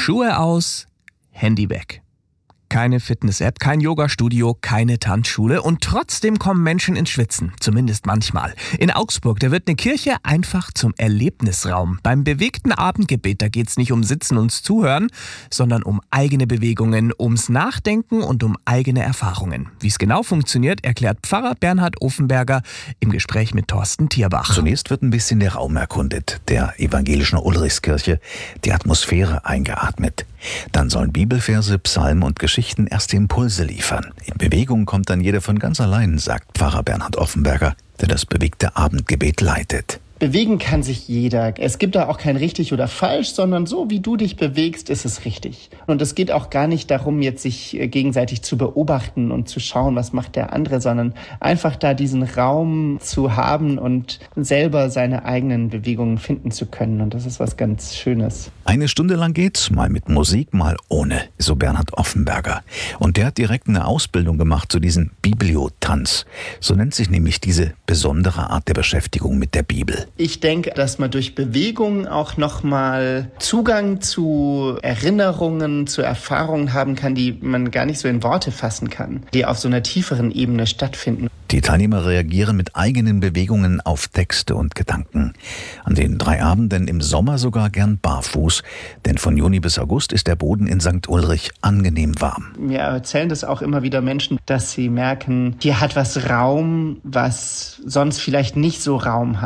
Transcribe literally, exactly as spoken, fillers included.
Schuhe aus, Handy weg. Keine Fitness-App, kein Yoga-Studio, keine Tanzschule und trotzdem kommen Menschen ins Schwitzen, zumindest manchmal. In Augsburg, da wird eine Kirche einfach zum Erlebnisraum. Beim bewegten Abendgebet, da geht's nicht um Sitzen und Zuhören, sondern um eigene Bewegungen, ums Nachdenken und um eigene Erfahrungen. Wie es genau funktioniert, erklärt Pfarrer Bernhard Offenberger im Gespräch mit Thorsten Tierbach. Zunächst wird ein bisschen der Raum erkundet, der evangelischen Ulrichskirche, die Atmosphäre eingeatmet. Dann sollen Bibelverse, Psalmen und Geschichten erste Impulse liefern. In Bewegung kommt dann jeder von ganz allein, sagt Pfarrer Bernhard Offenberger, der das bewegte Abendgebet leitet. Bewegen kann sich jeder. Es gibt da auch kein richtig oder falsch, sondern so wie du dich bewegst, ist es richtig. Und es geht auch gar nicht darum, jetzt sich gegenseitig zu beobachten und zu schauen, was macht der andere, sondern einfach da diesen Raum zu haben und selber seine eigenen Bewegungen finden zu können. Und das ist was ganz Schönes. Eine Stunde lang geht's, mal mit Musik, mal ohne, so Bernhard Offenberger. Und der hat direkt eine Ausbildung gemacht zu diesem Bibliotanz. So nennt sich nämlich diese besondere Art der Beschäftigung mit der Bibel. Ich denke, dass man durch Bewegung auch nochmal Zugang zu Erinnerungen, zu Erfahrungen haben kann, die man gar nicht so in Worte fassen kann, die auf so einer tieferen Ebene stattfinden. Die Teilnehmer reagieren mit eigenen Bewegungen auf Texte und Gedanken. An den drei Abenden im Sommer sogar gern barfuß, denn von Juni bis August ist der Boden in Sankt Ulrich angenehm warm. Mir erzählen das auch immer wieder Menschen, dass sie merken, hier hat was Raum, was sonst vielleicht nicht so Raum hat.